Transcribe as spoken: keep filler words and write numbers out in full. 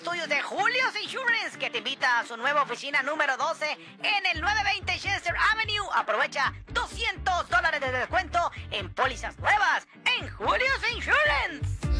estudios de Julio's Insurance, que te invita a su nueva oficina número doce en el nueve veinte Chester Avenue. Aprovecha doscientos dólares de descuento en pólizas nuevas en Julio's Insurance.